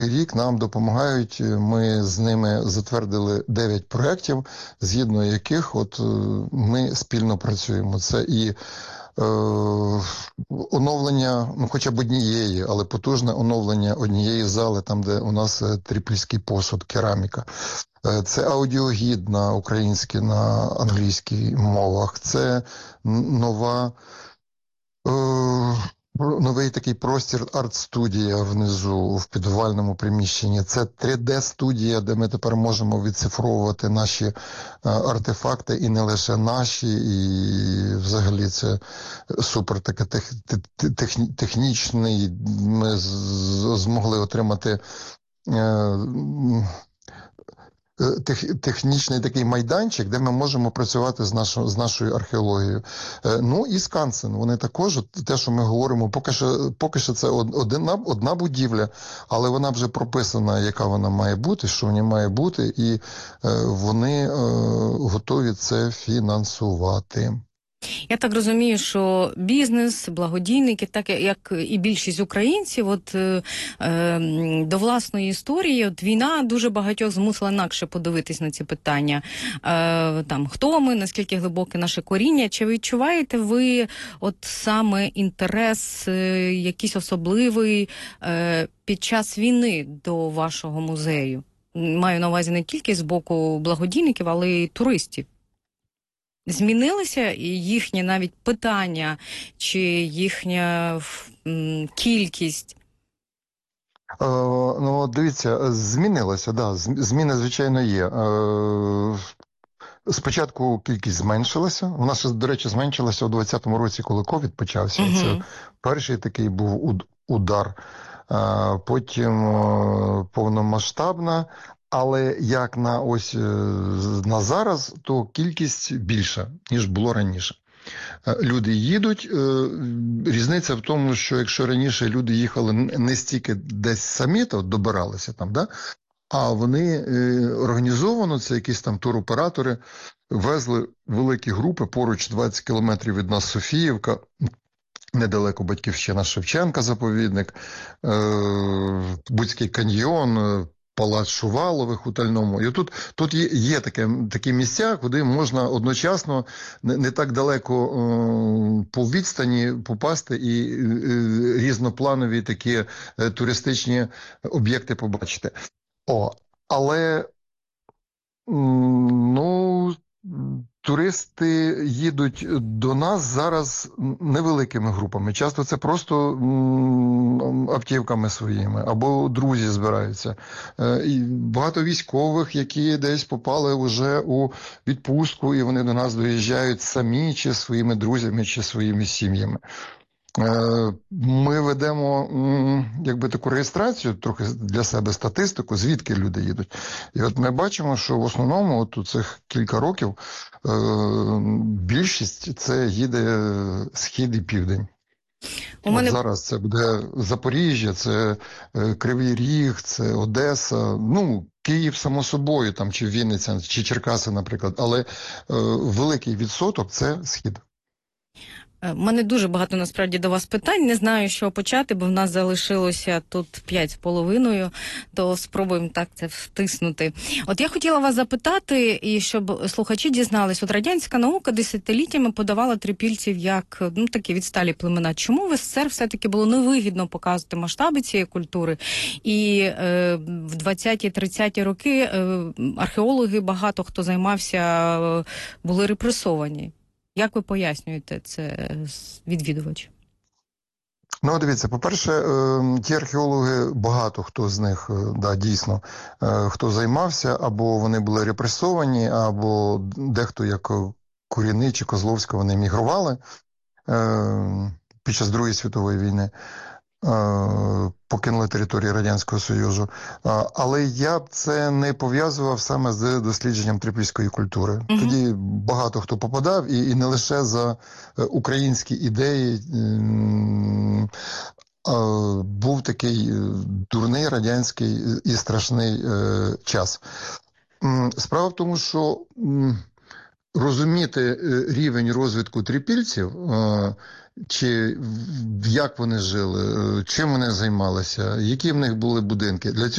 рік нам допомагають. Ми з ними затвердили 9 проєктів, згідно яких ми спільно працюємо. Це і оновлення, ну хоча б однієї, але потужне оновлення однієї зали, там де у нас трипільський посуд, кераміка. Це аудіогід на українській, на англійській мовах. Це нова, новий такий простір арт-студія внизу в підвальному приміщенні. Це 3D-студія, де ми тепер можемо відцифровувати наші артефакти, і не лише наші, і взагалі це супер таке технічний. Ми змогли отримати технічний такий майданчик, де ми можемо працювати з нашою археологією. Ну і Скансен, вони також, те, що ми говоримо, поки що це одна будівля, але вона вже прописана, яка вона має бути, що в ній має бути, і вони готові це фінансувати. Я так розумію, що бізнес, благодійники, так як і більшість українців, до власної історії, війна дуже багатьох змусила інакше подивитись на ці питання. Хто ми, наскільки глибоке наше коріння? Чи відчуваєте ви саме інтерес якийсь особливий під час війни до вашого музею? Маю на увазі не тільки з боку благодійників, але й туристів. Змінилися їхні навіть питання чи їхня кількість? Дивіться, змінилося, да. Зміни, звичайно, є. Спочатку кількість зменшилася. Вона ще, до речі, зменшилася у 2020 році, коли ковід почався. Угу. Це перший такий був удар. Потім повномасштабна. Але як на зараз, то кількість більша, ніж було раніше. Люди їдуть. Різниця в тому, що якщо раніше люди їхали не стільки десь самі, то добиралися там, да? А вони організовано, це якісь там туроператори, везли великі групи, поруч 20 кілометрів від нас Софіївка, недалеко Батьківщина Шевченка, заповідник, Буцький каньйон, Палац Шувалових у Тальному. І тут є такі місця, куди можна одночасно не так далеко по відстані попасти і різнопланові такі туристичні об'єкти побачити. Але туристи їдуть до нас зараз невеликими групами. Часто це просто автівками своїми, або друзі збираються. І багато військових, які десь попали вже у відпустку, і вони до нас доїжджають самі, чи своїми друзями, чи своїми сім'ями. Ми ведемо таку реєстрацію, трохи для себе статистику, звідки люди їдуть. І ми бачимо, що в основному у цих кілька років більшість це їде схід і південь. Зараз це буде Запоріжжя, це Кривий Ріг, це Одеса, Київ, само собою, там, чи Вінниця, чи Черкаси, наприклад. Але великий відсоток – це схід. У мене дуже багато, насправді, до вас питань. Не знаю, з чого почати, бо в нас залишилося тут 5,5, то спробуємо так це втиснути. Я хотіла вас запитати, і щоб слухачі дізнались, радянська наука десятиліттями подавала трипільців як такі відсталі племена. Чому в СССР все-таки було невигідно показувати масштаби цієї культури? І в 20-30-ті роки археологи, багато хто займався, були репресовані. Як ви пояснюєте це відвідувачам? Дивіться, по-перше, ті археологи, багато хто з них, дійсно, хто займався, або вони були репресовані, або дехто, як Куріний чи Козловська, вони мігрували під час Другої світової війни, покинули територію Радянського Союзу. Але я б це не пов'язував саме з дослідженням трипільської культури. Тоді багато хто попадав, і не лише за українські ідеї. Був такий дурний радянський і страшний час. Справа в тому, що розуміти рівень розвитку трипільців чи як вони жили, чим вони займалися, які в них були будинки. Для цього